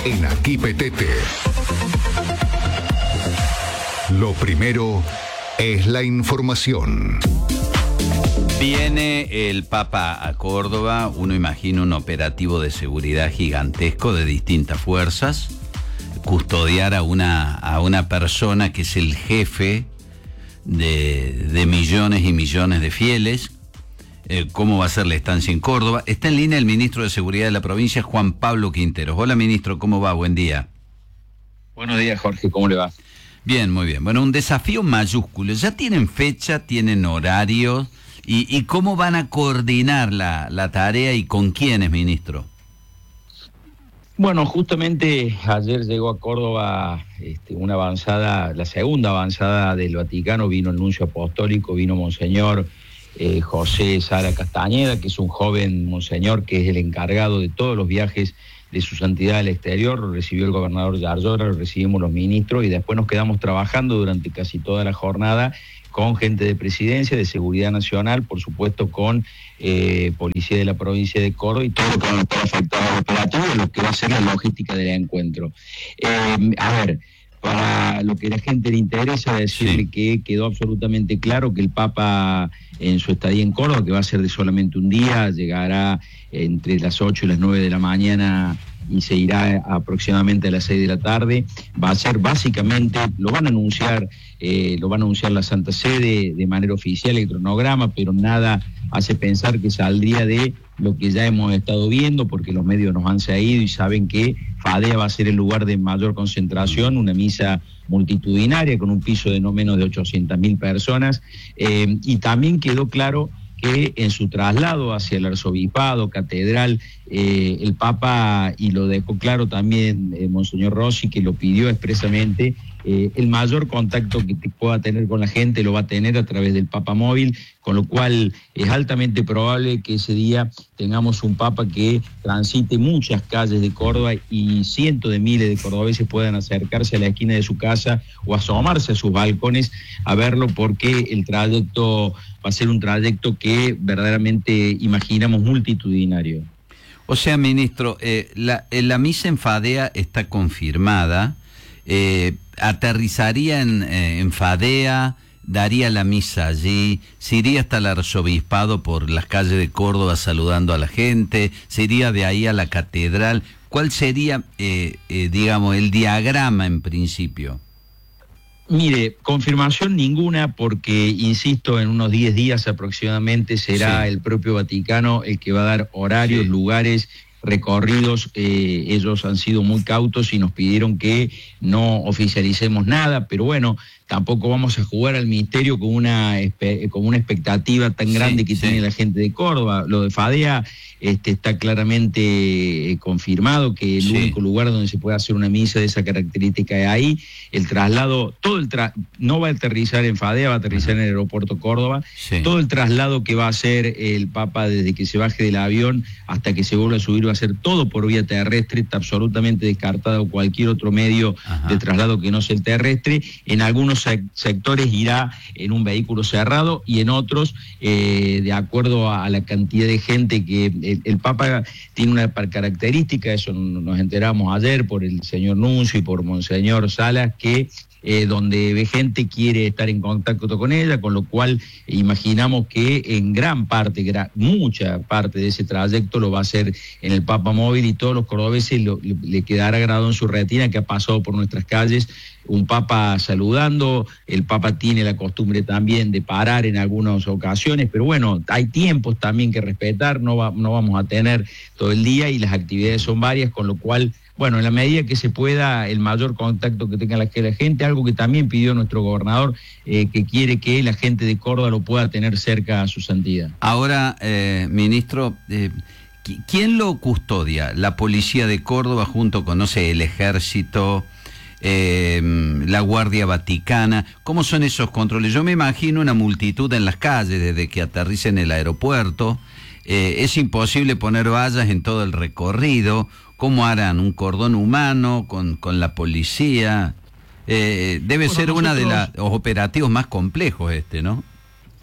en Aquí Petete. Lo primero es la información. Viene el Papa a Córdoba, uno imagina un operativo de seguridad gigantesco de distintas fuerzas, custodiar a una persona que es el jefe de millones y millones de fieles. ¿Cómo va a ser la estancia en Córdoba? Está en línea el ministro de Seguridad de la provincia, Juan Pablo Quinteros. Hola, ministro, ¿cómo va? Buen día. Buenos días, Jorge, ¿cómo le va? Bien, muy bien. Bueno, un desafío mayúsculo. ¿Ya tienen fecha, tienen horarios? ¿Y cómo van a coordinar la tarea y con quiénes, ministro? Bueno, justamente ayer llegó a Córdoba una avanzada, la segunda avanzada del Vaticano, vino el nuncio apostólico, vino Monseñor José Sala Castañeda, que es un joven monseñor que es el encargado de todos los viajes de su santidad al exterior. Lo recibió el gobernador Yarlora, lo recibimos los ministros y después nos quedamos trabajando durante casi toda la jornada con gente de presidencia, de seguridad nacional, por supuesto con policía de la provincia de Córdoba y todo lo que va a estar afectado al operativo, lo que va a ser la logística del encuentro. Para lo que a la gente le interesa, decirle que quedó absolutamente claro que el Papa en su estadía en Córdoba, que va a ser de solamente un día, llegará entre las 8 y las 9 de la mañana y se irá aproximadamente a las 6 de la tarde. Va a ser básicamente, lo van a anunciar la Santa Sede de manera oficial, el cronograma, pero nada hace pensar que saldría de lo que ya hemos estado viendo, porque los medios nos han seguido y saben que Fadea va a ser el lugar de mayor concentración, una misa multitudinaria con un piso de no menos de 800.000 personas, y también quedó claro que en su traslado hacia el arzobispado, catedral, el Papa, y lo dejó claro también Monseñor Rossi, que lo pidió expresamente, el mayor contacto que pueda tener con la gente lo va a tener a través del Papa Móvil, con lo cual es altamente probable que ese día tengamos un Papa que transite muchas calles de Córdoba y cientos de miles de cordobeses puedan acercarse a la esquina de su casa o asomarse a sus balcones a verlo, porque el trayecto va a ser un trayecto que verdaderamente imaginamos multitudinario. O sea, ministro, la misa en Fadea está confirmada, aterrizaría en Fadea, daría la misa allí, se iría hasta el arzobispado por las calles de Córdoba saludando a la gente, se iría de ahí a la catedral. ¿Cuál sería, digamos, el diagrama en principio? Mire, confirmación ninguna, porque, insisto, en unos 10 días aproximadamente será el propio Vaticano el que va a dar horarios, lugares, recorridos. Ellos han sido muy cautos y nos pidieron que no oficialicemos nada, pero bueno, tampoco vamos a jugar al misterio con una expectativa tan grande que tiene la gente de Córdoba. Lo de Fadea está claramente confirmado que el único lugar donde se puede hacer una misa de esa característica es ahí. El traslado, no va a aterrizar en Fadea, va a aterrizar en el aeropuerto Córdoba. Todo el traslado que va a hacer el Papa desde que se baje del avión hasta que se vuelva a subir va a ser todo por vía terrestre. Está absolutamente descartado cualquier otro medio de traslado que no sea el terrestre. En algunos sectores irá en un vehículo cerrado y en otros, de acuerdo a la cantidad de gente que el Papa tiene una característica, eso nos enteramos ayer por el señor Nuncio y por Monseñor Salas, que donde ve gente quiere estar en contacto con ella, con lo cual imaginamos que en gran parte, mucha parte de ese trayecto lo va a hacer en el Papa Móvil, y todos los cordobeses le quedará grabado en su retina que ha pasado por nuestras calles un Papa saludando. El Papa tiene la costumbre también de parar en algunas ocasiones, pero bueno, hay tiempos también que respetar, no vamos a tener todo el día y las actividades son varias, con lo cual, bueno, en la medida que se pueda, el mayor contacto que tenga la gente, algo que también pidió nuestro gobernador, que quiere que la gente de Córdoba lo pueda tener cerca a su santidad. Ahora, ministro, ¿quién lo custodia? ¿La policía de Córdoba junto con, no sé, el ejército, la Guardia Vaticana? ¿Cómo son esos controles? Yo me imagino una multitud en las calles desde que aterriza en el aeropuerto. Es imposible poner vallas en todo el recorrido. ¿Cómo harán? ¿Un cordón humano con la policía? Debe ser uno de los operativos más complejos ¿no?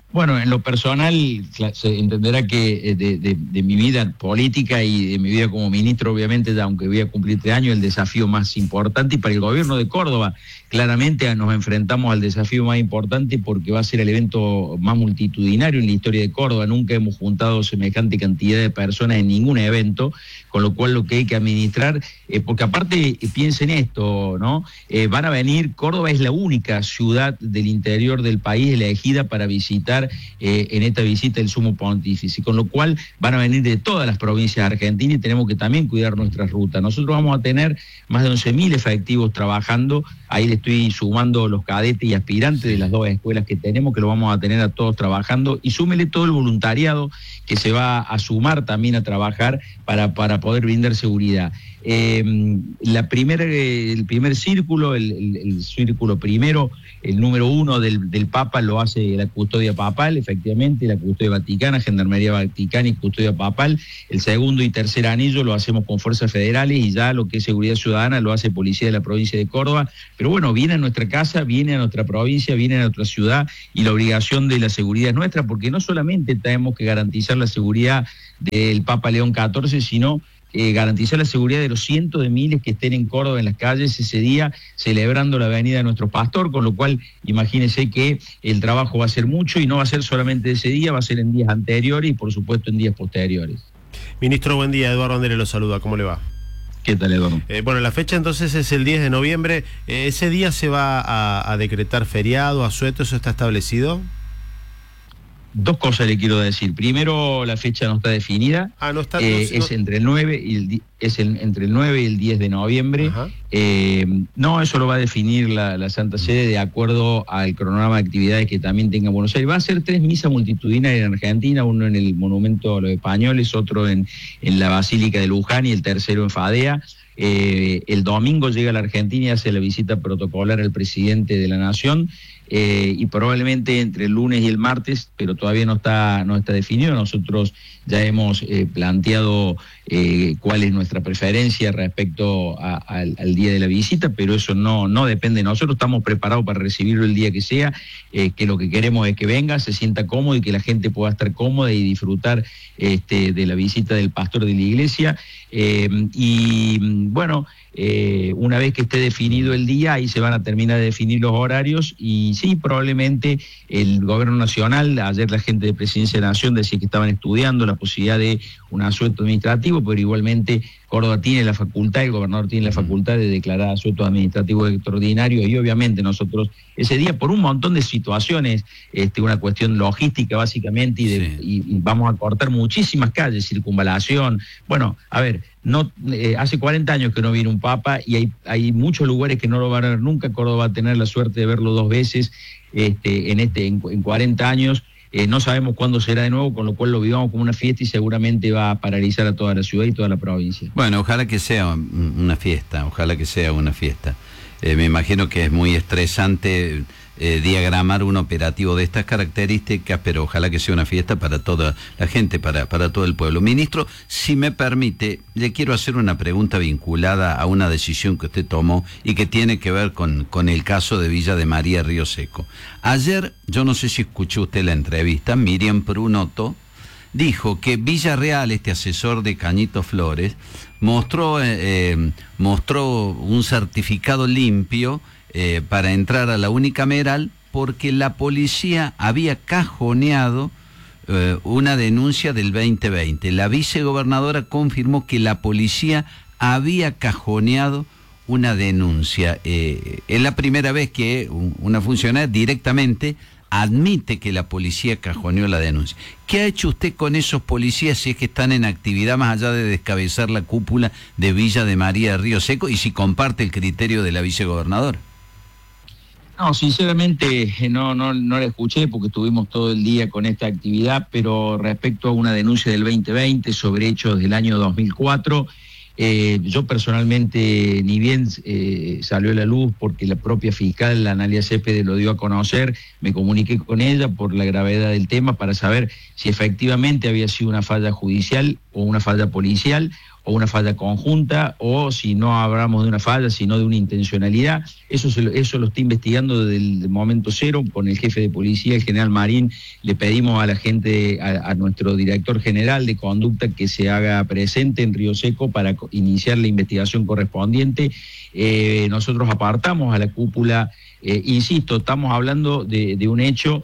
Bueno, en lo personal, se entenderá que de mi vida política y de mi vida como ministro, obviamente, ya aunque voy a cumplir 3 años, el desafío más importante, y para el gobierno de Córdoba, claramente nos enfrentamos al desafío más importante porque va a ser el evento más multitudinario en la historia de Córdoba. Nunca hemos juntado semejante cantidad de personas en ningún evento, con lo cual lo que hay que administrar, porque aparte, piensen esto, ¿no? Van a venir, Córdoba es la única ciudad del interior del país elegida para visitar en esta visita el Sumo Pontífice, con lo cual van a venir de todas las provincias argentinas y tenemos que también cuidar nuestras rutas. Nosotros vamos a tener más de 11.000 efectivos trabajando, ahí le estoy sumando los cadetes y aspirantes de las 2 escuelas que tenemos, que lo vamos a tener a todos trabajando, y súmele todo el voluntariado que se va a sumar también a trabajar para poder brindar seguridad. El primer círculo, el círculo primero, el número 1 del Papa lo hace la custodia papal, efectivamente, la custodia vaticana, Gendarmería Vaticana y custodia papal. El segundo y tercer anillo lo hacemos con fuerzas federales, y ya lo que es seguridad ciudadana lo hace Policía de la provincia de Córdoba. Pero bueno, viene a nuestra casa, viene a nuestra provincia, viene a nuestra ciudad, y la obligación de la seguridad es nuestra, porque no solamente tenemos que garantizar la seguridad del Papa León XIV, sino garantizar la seguridad de los cientos de miles que estén en Córdoba en las calles ese día celebrando la venida de nuestro pastor, con lo cual imagínense que el trabajo va a ser mucho, y no va a ser solamente ese día, va a ser en días anteriores y por supuesto en días posteriores. Ministro, buen día. Eduardo Andere lo saluda. ¿Cómo le va? ¿Qué tal, Eduardo? Bueno, la fecha entonces es el 10 de noviembre. ¿Ese día se va a decretar feriado, asueto? ¿Eso está establecido? 2 cosas le quiero decir. Primero, la fecha no está definida. No está. Es entre el 9 y entre el 9 y el 10 de noviembre. No, eso lo va a definir la Santa Sede de acuerdo al cronograma de actividades que también tenga Buenos Aires. Va a ser 3 misas multitudinarias en Argentina, uno en el Monumento a los Españoles, otro en la Basílica de Luján y el tercero en Fadea. El domingo llega a la Argentina y hace la visita protocolar al presidente de la Nación, y probablemente entre el lunes y el martes, pero todavía no está definido. Nosotros ya hemos planteado cuál es nuestra preferencia respecto al día de la visita, pero eso no depende de nosotros. Estamos preparados para recibirlo el día que sea, que lo que queremos es que venga, se sienta cómodo y que la gente pueda estar cómoda y disfrutar de la visita del pastor de la iglesia. Bueno, una vez que esté definido el día, ahí se van a terminar de definir los horarios, y sí, probablemente el gobierno nacional, ayer la gente de Presidencia de la Nación decía que estaban estudiando la posibilidad de un asueto administrativo, pero igualmente Córdoba tiene la facultad, el gobernador tiene la facultad de declarar asueto administrativo extraordinario, y obviamente nosotros ese día, por un montón de situaciones, una cuestión logística básicamente, y vamos a cortar muchísimas calles, circunvalación. Bueno, a ver, hace 40 años que no viene un papa, y hay muchos lugares que no lo van a ver nunca. Córdoba va a tener la suerte de verlo 2 veces en 40 años. No sabemos cuándo será de nuevo, con lo cual lo vivamos como una fiesta, y seguramente va a paralizar a toda la ciudad y toda la provincia. Bueno, ojalá que sea una fiesta, me imagino que es muy estresante diagramar un operativo de estas características, pero ojalá que sea una fiesta para toda la gente, para todo el pueblo. Ministro, si me permite, le quiero hacer una pregunta vinculada a una decisión que usted tomó y que tiene que ver con el caso de Villa de María Río Seco. Ayer, yo no sé si escuchó usted la entrevista, Miriam Prunotto dijo que Villarreal, este asesor de Cañito Flores, mostró un certificado limpio para entrar a la unicameral porque la policía había cajoneado una denuncia del 2020. La vicegobernadora confirmó que la policía había cajoneado una denuncia. Es la primera vez que una funcionaria directamente admite que la policía cajoneó la denuncia. ¿Qué ha hecho usted con esos policías si es que están en actividad más allá de descabezar la cúpula de Villa de María de Río Seco, y si comparte el criterio de la vicegobernadora? No, sinceramente no la escuché porque estuvimos todo el día con esta actividad, pero respecto a una denuncia del 2020 sobre hechos del año 2004, yo personalmente, ni bien salió a la luz porque la propia fiscal, Analia Cepede, lo dio a conocer, me comuniqué con ella por la gravedad del tema para saber si efectivamente había sido una falla judicial o una falla policial, o una falla conjunta, o si no hablamos de una falla, sino de una intencionalidad. Eso lo está investigando desde el momento cero con el jefe de policía, el general Marín. Le pedimos a la gente, a nuestro director general de conducta, que se haga presente en Río Seco para iniciar la investigación correspondiente. Nosotros apartamos a la cúpula, insisto, estamos hablando de un hecho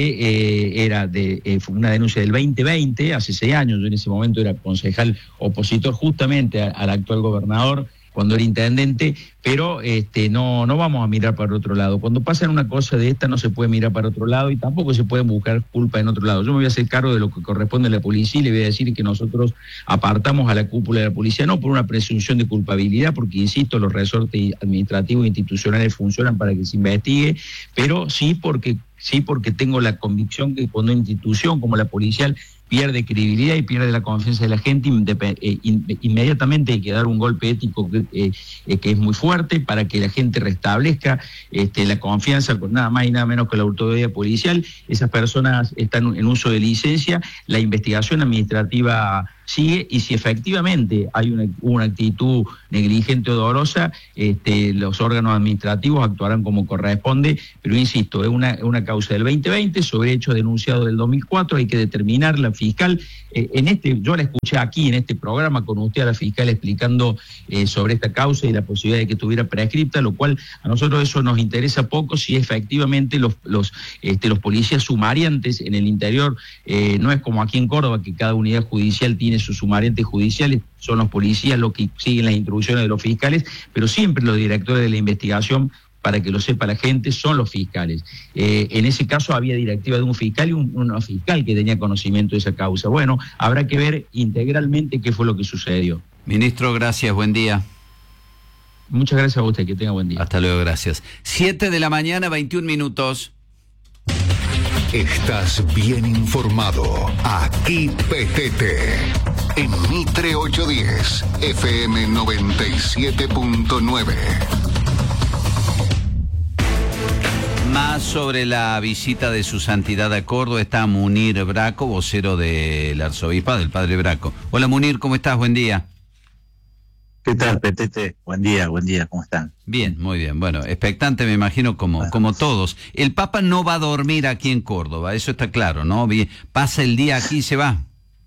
que fue una denuncia del 2020, hace 6 años. Yo en ese momento era concejal opositor justamente al actual gobernador cuando era intendente, pero no vamos a mirar para otro lado. Cuando pasa una cosa de esta no se puede mirar para otro lado y tampoco se puede buscar culpa en otro lado. Yo me voy a hacer cargo de lo que corresponde a la policía y le voy a decir que nosotros apartamos a la cúpula de la policía, no por una presunción de culpabilidad, porque insisto, los resortes administrativos e institucionales funcionan para que se investigue, pero sí porque tengo la convicción que cuando una institución como la policial pierde credibilidad y pierde la confianza de la gente, inmediatamente hay que dar un golpe ético que es muy fuerte para que la gente restablezca la confianza con nada más y nada menos que la autoridad policial. Esas personas están en uso de licencia, la investigación administrativa sigue, y si efectivamente hay una actitud negligente o dolosa, los órganos administrativos actuarán como corresponde, pero insisto, es una causa del 2020 sobre hechos denunciados del 2004, hay que determinar. La fiscal, yo la escuché aquí en este programa con usted a la fiscal explicando sobre esta causa y la posibilidad de que estuviera prescripta, lo cual a nosotros eso nos interesa poco si efectivamente los policías sumariantes en el interior, no es como aquí en Córdoba que cada unidad judicial tiene sus sumariantes judiciales, son los policías los que siguen las instrucciones de los fiscales, pero siempre los directores de la investigación, para que lo sepa la gente, son los fiscales. En ese caso había directiva de un fiscal y un fiscal que tenía conocimiento de esa causa. Bueno, habrá que ver integralmente qué fue lo que sucedió. Ministro, gracias, buen día. Muchas gracias a usted, que tenga buen día. Hasta luego, gracias. 7 de la mañana, 21 minutos. Estás bien informado. Aquí PTT. En Mitre 810, FM 97.9. Más sobre la visita de su santidad a Córdoba está Munir Braco, vocero del arzobispado, del padre Braco. Hola Munir, ¿cómo estás? Buen día. ¿Qué tal, Petete? Buen día, ¿cómo están? Bien, muy bien. Bueno, expectante me imagino como todos. El Papa no va a dormir aquí en Córdoba, eso está claro, ¿no? Pasa el día aquí y se va.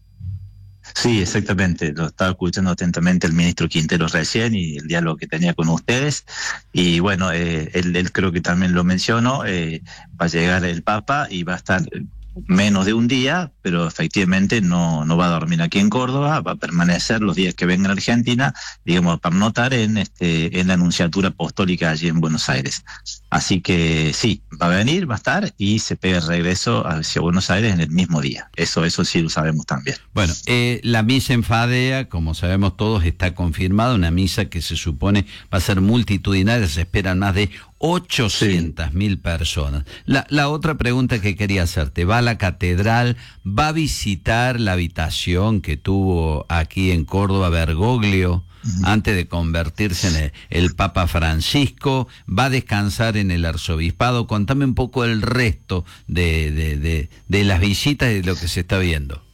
Sí, exactamente. Lo estaba escuchando atentamente el ministro Quintero recién y el diálogo que tenía con ustedes. Y bueno, él creo que también lo mencionó, va a llegar el Papa y va a estar menos de un día, pero efectivamente no va a dormir aquí en Córdoba, va a permanecer los días que venga a Argentina, digamos, para notar en la Nunciatura Apostólica allí en Buenos Aires. Así que sí, va a venir, va a estar y se pega el regreso hacia Buenos Aires en el mismo día. Eso sí lo sabemos también. Bueno, la misa en Fadea, como sabemos todos, está confirmada, una misa que se supone va a ser multitudinaria, se esperan más de 800.000 personas. La otra pregunta que quería hacerte, ¿va a la catedral? ¿Va a visitar la habitación que tuvo aquí en Córdoba Bergoglio antes de convertirse en el Papa Francisco? ¿Va a descansar en el arzobispado? Contame un poco el resto de las visitas y de lo que se está viendo.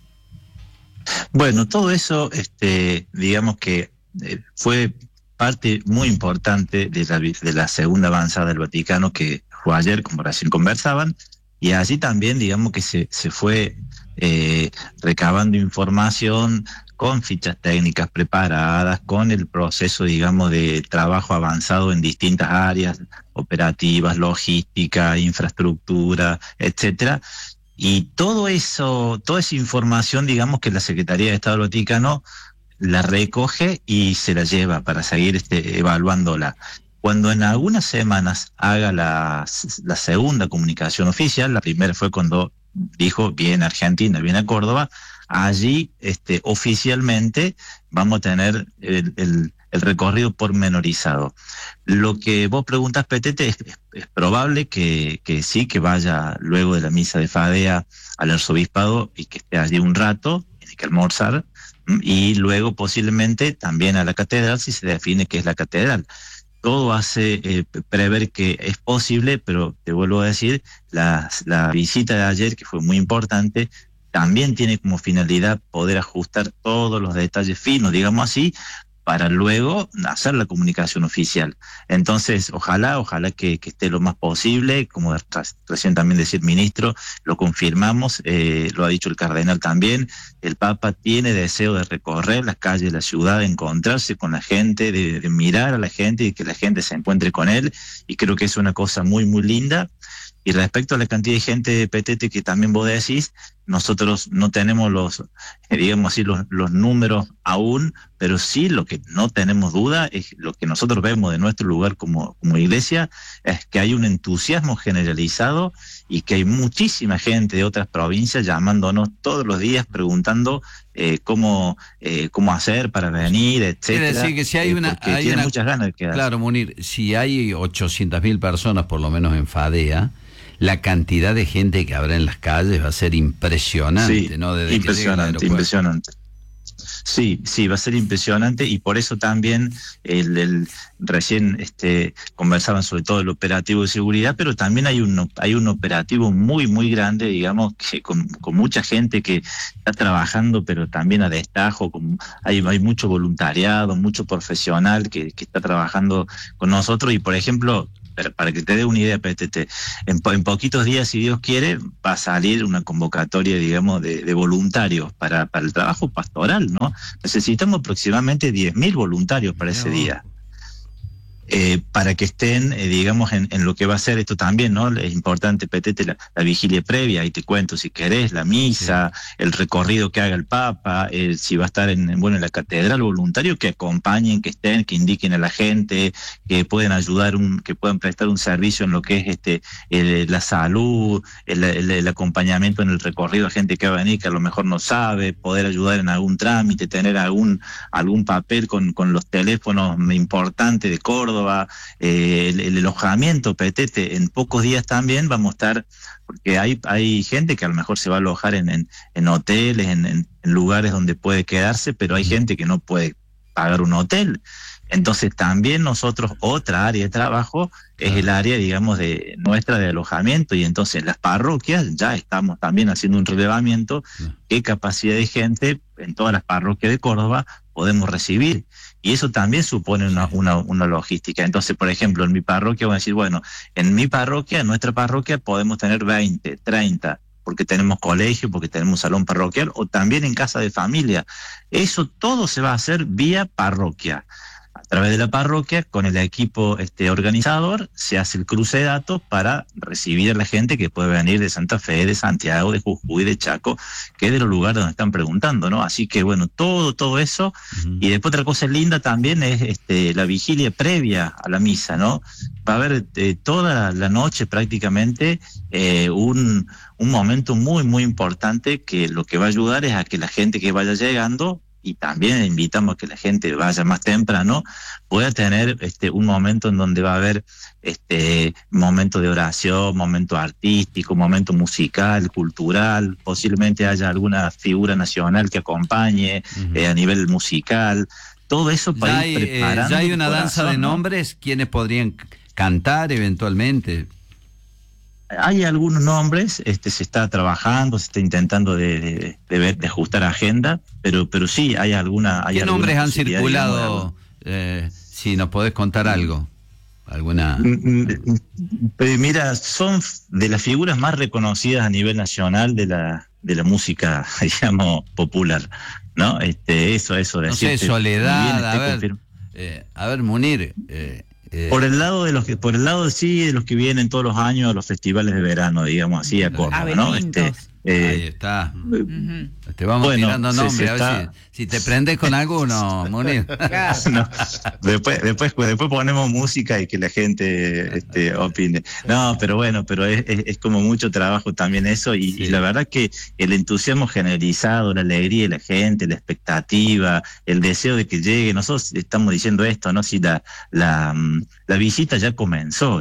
Bueno, todo eso, digamos que fue parte muy importante de la segunda avanzada del Vaticano que fue ayer, como recién conversaban, y allí también, digamos que se fue recabando información con fichas técnicas preparadas, con el proceso, digamos, de trabajo avanzado en distintas áreas operativas, logística, infraestructura, etcétera. Y toda esa información, digamos, que la Secretaría de Estado del Vaticano la recoge y se la lleva para seguir evaluándola. Cuando en algunas semanas haga la segunda comunicación oficial, la primera fue cuando dijo viene a Argentina, viene a Córdoba, allí oficialmente vamos a tener el recorrido pormenorizado. Lo que vos preguntas, Petete, es probable que sí, que vaya luego de la misa de Fadea al arzobispado y que esté allí un rato, tiene que almorzar, y luego posiblemente también a la catedral, si se define que es la catedral. Todo hace prever que es posible, pero te vuelvo a decir, la visita de ayer, que fue muy importante, también tiene como finalidad poder ajustar todos los detalles finos, digamos así, para luego hacer la comunicación oficial. Entonces, ojalá que esté lo más posible, como recién también decía el ministro, lo confirmamos, lo ha dicho el cardenal también, el Papa tiene deseo de recorrer las calles de la ciudad, de encontrarse con la gente, de mirar a la gente y que la gente se encuentre con él, y creo que es una cosa muy, muy linda. Y respecto a la cantidad de gente, Petete, que también vos decís, nosotros no tenemos digamos así, los números aún, pero sí lo que no tenemos duda es lo que nosotros vemos de nuestro lugar como iglesia, es que hay un entusiasmo generalizado y que hay muchísima gente de otras provincias llamándonos todos los días preguntando cómo hacer para venir, etcétera. Quiere decir que si hay tienen muchas ganas de quedarse. Claro, Munir, si hay 800.000 personas por lo menos en Fadea, la cantidad de gente que habrá en las calles va a ser impresionante, sí, ¿no? Desde impresionante. Sí, va a ser impresionante, y por eso también recién conversaban sobre todo el operativo de seguridad, pero también hay un operativo muy, muy grande, digamos, que con mucha gente que está trabajando, pero también a destajo, hay mucho voluntariado, mucho profesional que está trabajando con nosotros, y por ejemplo, para que te dé una idea, PTT, en poquitos días, si Dios quiere, va a salir una convocatoria, digamos, de voluntarios para el trabajo pastoral, ¿no? Necesitamos aproximadamente 10.000 voluntarios para ese día. Para que estén, digamos, en lo que va a ser esto también, ¿no? Es importante, Petete, la vigilia previa, y te cuento si querés, la misa, el recorrido que haga el Papa, si va a estar en la catedral, voluntarios que acompañen, que estén, que indiquen a la gente, que pueden ayudar, que puedan prestar un servicio en lo que es la salud, el acompañamiento en el recorrido a gente que va a venir que a lo mejor no sabe, poder ayudar en algún trámite, tener algún papel con los teléfonos importantes de Córdoba, el alojamiento, Petete, en pocos días también vamos a estar, porque hay gente que a lo mejor se va a alojar en hoteles, en lugares donde puede quedarse, pero hay gente que no puede pagar un hotel. Entonces también nosotros, otra área de trabajo es el área, digamos, de nuestra de alojamiento, y entonces las parroquias ya estamos también haciendo un relevamiento qué capacidad de gente en todas las parroquias de Córdoba podemos recibir, y eso también supone una logística. Entonces, por ejemplo, en mi parroquia, voy a decir, bueno, en nuestra parroquia podemos tener 20, 30, porque tenemos colegio, porque tenemos salón parroquial, o también en casa de familia. Eso todo se va a hacer vía parroquia. A través de la parroquia, con el equipo organizador, se hace el cruce de datos para recibir a la gente que puede venir de Santa Fe, de Santiago, de Jujuy, de Chaco, que es de los lugares donde están preguntando, ¿no? Así que bueno, todo eso. Y después otra cosa linda también es la vigilia previa a la misa, ¿no? Va a haber toda la noche prácticamente un momento muy, muy importante, que lo que va a ayudar es a que la gente que vaya llegando, y también invitamos a que la gente vaya más temprano, pueda tener un momento en donde va a haber momento de oración, momento artístico, momento musical, cultural, posiblemente haya alguna figura nacional que acompañe a nivel musical, todo eso para ir preparando. ¿Ya hay una danza de nombres? ¿Quiénes podrían cantar eventualmente? Hay algunos nombres, se está trabajando, se está intentando de ajustar agenda, pero sí hay alguna. ¿Qué nombres han circulado? Si nos podés contar algo. ¿Alguna? Mira, son de las figuras más reconocidas a nivel nacional de la música, digamos, popular, ¿no? Eso de no sé, Soledad, a ver, Munir. Por el lado de los que vienen todos los años a los festivales de verano, digamos así, a Córdoba, ¿no? Ahí está. Te vamos tirando nombres, a ver si te prendes con alguno, Munir. No, después ponemos música y que la gente opine. No, pero es como mucho trabajo también eso, y la verdad que el entusiasmo generalizado, la alegría de la gente, la expectativa, el deseo de que llegue. Nosotros estamos diciendo esto, ¿no? Si la visita ya comenzó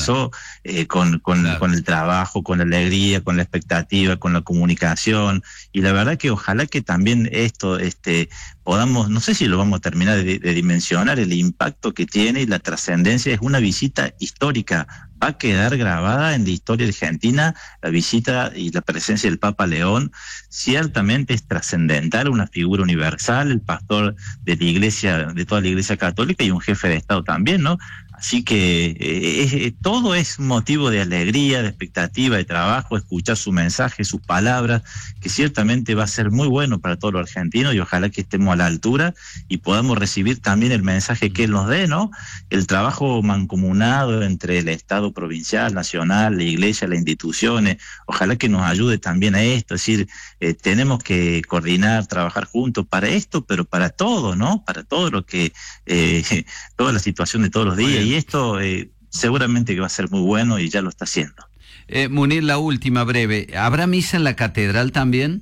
con el trabajo, con la alegría, con la expectativa, con la comunicación, y la verdad que ojalá que también esto podamos, no sé si lo vamos a terminar de dimensionar, el impacto que tiene y la trascendencia. Es una visita histórica va a quedar grabada en la historia argentina. La visita y la presencia del Papa León ciertamente es trascendental, una figura universal, el pastor de la iglesia, de toda la iglesia católica y un jefe de Estado también, ¿no? Así que todo es motivo de alegría, de expectativa, de trabajo, escuchar su mensaje, sus palabras, que ciertamente va a ser muy bueno para todos los argentinos y ojalá que estemos a la altura y podamos recibir también el mensaje que él nos dé, ¿no? El trabajo mancomunado entre el Estado provincial, nacional, la iglesia, las instituciones, ojalá que nos ayude también a esto, es decir, tenemos que coordinar, trabajar juntos para esto, pero para todo, ¿no? Para todo lo que, toda la situación de todos los días. Y esto seguramente que va a ser muy bueno y ya lo está haciendo. Munir, la última breve. ¿Habrá misa en la catedral también?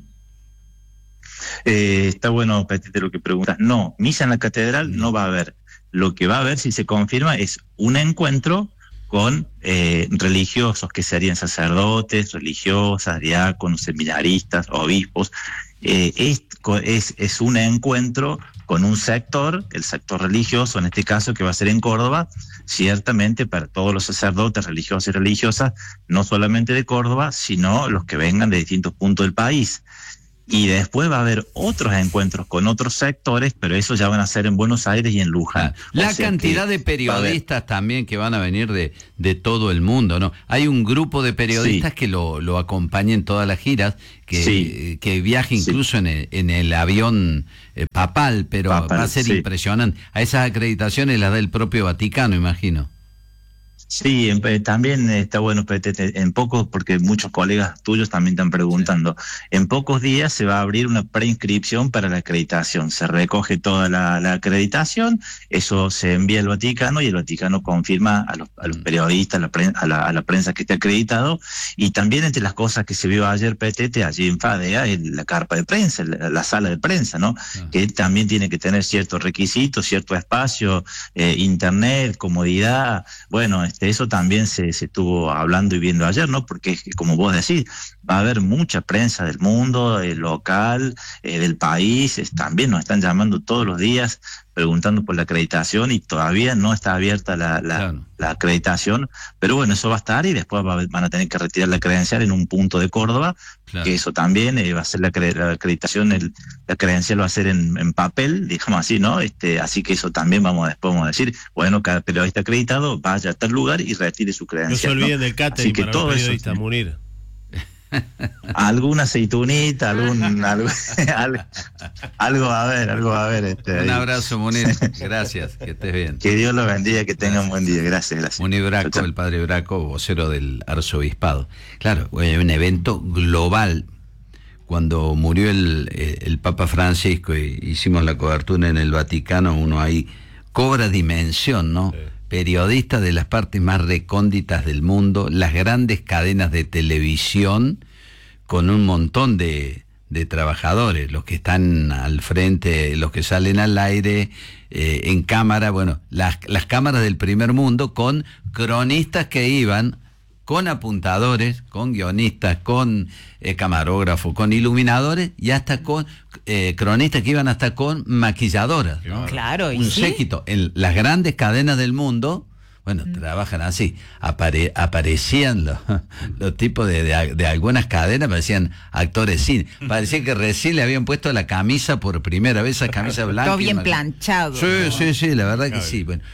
Está bueno, Petete, lo que preguntas. No, misa en la catedral no va a haber. Lo que va a haber, si se confirma, es un encuentro con religiosos, que serían sacerdotes, religiosas, diáconos, seminaristas, obispos. Es un encuentro con un sector, el sector religioso, en este caso que va a ser en Córdoba, ciertamente para todos los sacerdotes religiosos y religiosas, no solamente de Córdoba, sino los que vengan de distintos puntos del país. Y después va a haber otros encuentros con otros sectores, pero esos ya van a ser en Buenos Aires y en Luján. La cantidad de periodistas también que van a venir de todo el mundo, ¿no? Hay un grupo de periodistas que lo acompaña en todas las giras, que viaja incluso en el avión papal, pero va a ser impresionante. A esas acreditaciones las da el propio Vaticano, imagino. Sí, también está bueno, en pocos, porque muchos colegas tuyos también están preguntando, en pocos días se va a abrir una preinscripción para la acreditación, se recoge toda la acreditación, eso se envía al Vaticano y el Vaticano confirma a los periodistas, a la prensa que esté acreditado, y también entre las cosas que se vio ayer, Petete, allí en Fadea, en la carpa de prensa, la sala de prensa, ¿no? Que también tiene que tener ciertos requisitos, cierto espacio, internet, comodidad, bueno, eso también se estuvo hablando y viendo ayer, ¿no? Porque, como vos decís, va a haber mucha prensa del mundo, local, del país, también nos están llamando todos los días preguntando por la acreditación y todavía no está abierta la acreditación, pero bueno, eso va a estar y después van a tener que retirar la credencial en un punto de Córdoba, que eso también va a ser la acreditación, la credencial va a ser en papel, digamos así, ¿no? Así que eso también después vamos a decir, bueno, cada periodista acreditado vaya a tal lugar y retire su credencial. No se olviden del catering para los periodistas, Munir. Alguna aceitunita, algo va a haber. Un abrazo, Munir, gracias, que estés bien. Que Dios lo bendiga, que tengan un buen día, gracias. Munir Braco, chao. El padre Braco, vocero del arzobispado. Claro, un evento global. Cuando murió el Papa Francisco y hicimos la cobertura en el Vaticano, uno ahí cobra dimensión, ¿no? Sí. Periodistas de las partes más recónditas del mundo, las grandes cadenas de televisión, con un montón de trabajadores, los que están al frente, los que salen al aire, en cámara, bueno, las cámaras del primer mundo, con cronistas que iban con apuntadores, con guionistas, con camarógrafos, con iluminadores y hasta con cronistas que iban hasta con maquilladoras, ¿no? Claro, un séquito. En las grandes cadenas del mundo, bueno, trabajan así. Aparecían los tipos de algunas cadenas, parecían actores cine. Parecía que recién le habían puesto la camisa por primera vez, esa camisa blanca. Todo bien planchado. Sí, la verdad que sí. Bueno,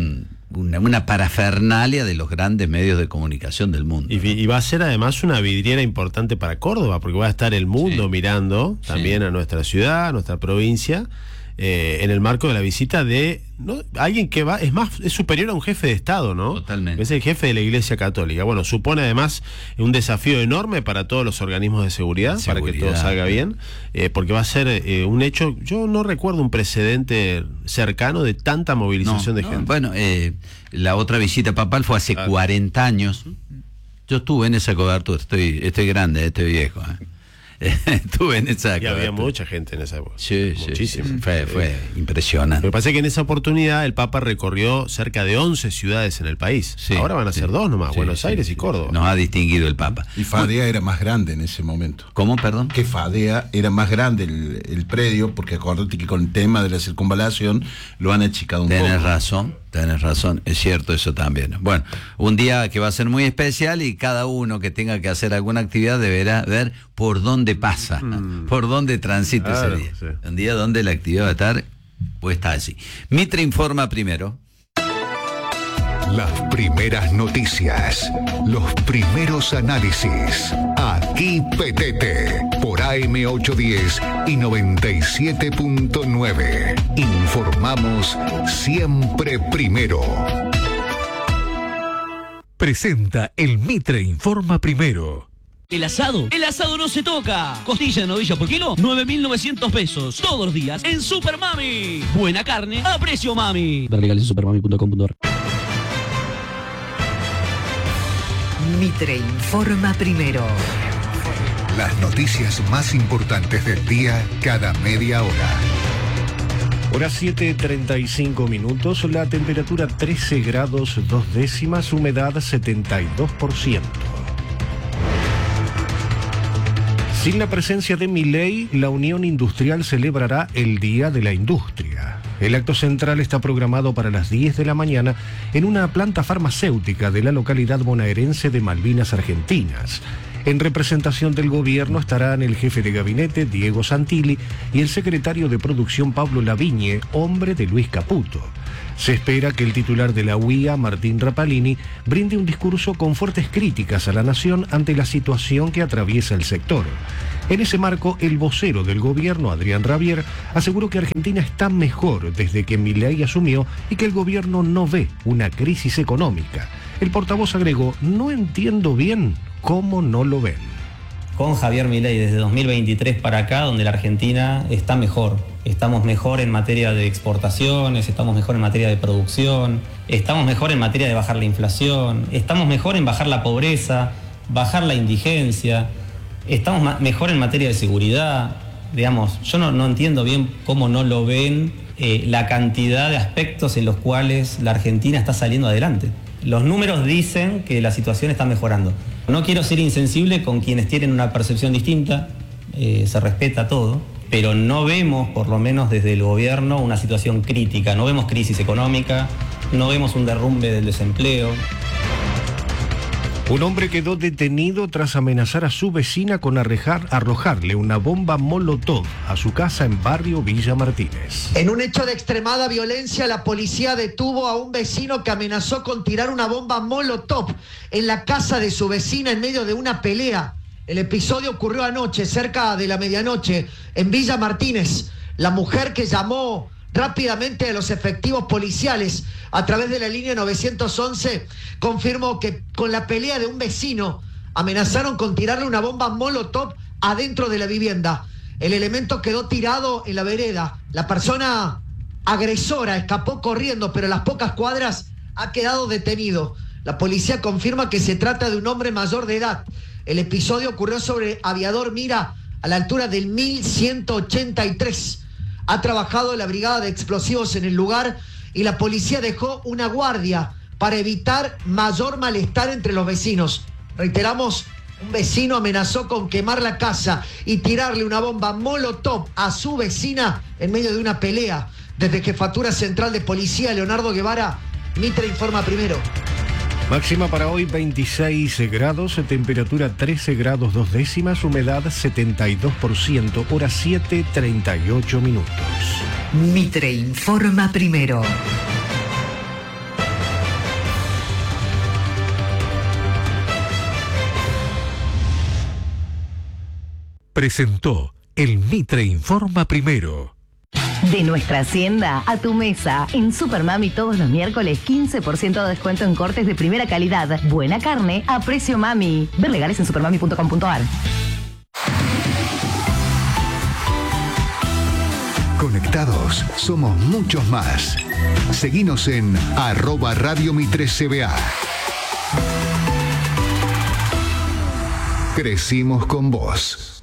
una parafernalia de los grandes medios de comunicación del mundo. Y va a ser además una vidriera importante para Córdoba, porque va a estar el mundo mirando también a nuestra ciudad, a nuestra provincia, en el marco de la visita de alguien que es superior a un jefe de Estado, ¿no? Totalmente. Es el jefe de la Iglesia Católica. Bueno, supone además un desafío enorme para todos los organismos de seguridad. Para que todo salga bien, porque va a ser un hecho. Yo no recuerdo un precedente cercano de tanta movilización de gente. Bueno, la otra visita papal fue hace 40 años. Yo estuve en esa cobertura, estoy grande, estoy viejo. Estuve en esa cobertura. Y había mucha gente en esa época. Sí, muchísimo. Fue impresionante. Lo que pasa es que en esa oportunidad el Papa recorrió cerca de 11 ciudades en el país. Sí, ahora van a ser 2 nomás, Buenos Aires y Córdoba. Nos ha distinguido el Papa. Y Fadea era más grande en ese momento. ¿Cómo, perdón? Que Fadea era más grande el predio, porque acordate que con el tema de la circunvalación lo han achicado un poco. Tenés razón. Tenés razón, es cierto eso también. Bueno, un día que va a ser muy especial y cada uno que tenga que hacer alguna actividad deberá ver por dónde pasa, por dónde transita ese día. Sí. Un día donde la actividad va a estar puesta allí. Mitre informa primero. Las primeras noticias, los primeros análisis. Aquí Petete, por AM810 y 97.9. Informamos siempre primero. Presenta el Mitre Informa Primero. ¿El asado? ¡El asado no se toca! Costilla de novilla por kilo, 9.900 pesos. Todos los días en Super Mami. Buena carne a precio mami. Ver legales en supermami.com.ar. Mitre informa primero. Las noticias más importantes del día cada media hora. Hora 7:35 minutos, la temperatura 13 grados 2 décimas, humedad 72%. Sin la presencia de Milei, la Unión Industrial celebrará el Día de la Industria. El acto central está programado para las 10 de la mañana en una planta farmacéutica de la localidad bonaerense de Malvinas Argentinas. En representación del gobierno estarán el jefe de gabinete, Diego Santilli, y el secretario de producción, Pablo Lavigne, hombre de Luis Caputo. Se espera que el titular de la UIA, Martín Rapalini, brinde un discurso con fuertes críticas a la nación ante la situación que atraviesa el sector. En ese marco, el vocero del gobierno, Adrián Rabier, aseguró que Argentina está mejor desde que Milei asumió y que el gobierno no ve una crisis económica. El portavoz agregó: no entiendo bien cómo no lo ven. Con Javier Milei desde 2023 para acá, donde la Argentina está mejor. Estamos mejor en materia de exportaciones, estamos mejor en materia de producción, estamos mejor en materia de bajar la inflación, estamos mejor en bajar la pobreza, bajar la indigencia, estamos mejor en materia de seguridad. Digamos, yo no entiendo bien cómo no lo ven la cantidad de aspectos en los cuales la Argentina está saliendo adelante. Los números dicen que la situación está mejorando. No quiero ser insensible con quienes tienen una percepción distinta, se respeta todo, pero no vemos, por lo menos desde el gobierno, una situación crítica. No vemos crisis económica, no vemos un derrumbe del desempleo. Un hombre quedó detenido tras amenazar a su vecina con arrojarle una bomba molotov a su casa en barrio Villa Martínez. En un hecho de extremada violencia, la policía detuvo a un vecino que amenazó con tirar una bomba molotov en la casa de su vecina en medio de una pelea. El episodio ocurrió anoche, cerca de la medianoche, en Villa Martínez. La mujer, que llamó rápidamente a los efectivos policiales a través de la línea 911, confirmó que con la pelea de un vecino amenazaron con tirarle una bomba molotov adentro de la vivienda. El elemento quedó tirado en la vereda. La persona agresora escapó corriendo, pero a las pocas cuadras ha quedado detenido. La policía confirma que se trata de un hombre mayor de edad. El episodio ocurrió sobre Aviador Mira, a la altura del 1183. Ha trabajado la brigada de explosivos en el lugar y la policía dejó una guardia para evitar mayor malestar entre los vecinos. Reiteramos, un vecino amenazó con quemar la casa y tirarle una bomba molotov a su vecina en medio de una pelea. Desde Jefatura Central de Policía, Leonardo Guevara, Mitre informa primero. Máxima para hoy 26 grados, temperatura 13 grados 2 décimas, humedad 72%, hora 7:38 minutos. Mitre informa primero. Presentó el Mitre Informa Primero. De nuestra hacienda a tu mesa. En Super Mami todos los miércoles 15% de descuento en cortes de primera calidad. Buena carne a precio mami. Ver legales en supermami.com.ar. Conectados somos muchos más. Seguinos en @Radio Mitre CBA. Crecimos con vos.